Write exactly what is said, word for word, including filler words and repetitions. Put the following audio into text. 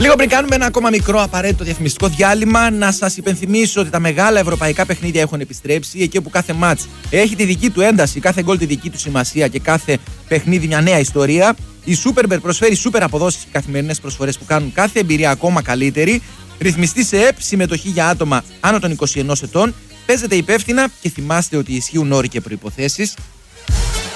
Λίγο πριν κάνουμε ένα ακόμα μικρό απαραίτητο διαφημιστικό διάλειμμα, να σας υπενθυμίσω ότι τα μεγάλα ευρωπαϊκά παιχνίδια έχουν επιστρέψει. Εκεί όπου κάθε μάτς έχει τη δική του ένταση, κάθε γκολ τη δική του σημασία και κάθε παιχνίδι μια νέα ιστορία. Η Superbet προσφέρει σούπερ αποδόσεις και καθημερινές προσφορές που κάνουν κάθε εμπειρία ακόμα καλύτερη. Ρυθμιστή σε ΕΠ, συμμετοχή για άτομα άνω των είκοσι ενός ετών. Παίζετε υπεύθυνα και θυμάστε ότι ισχύουν όροι και προϋποθέσεις.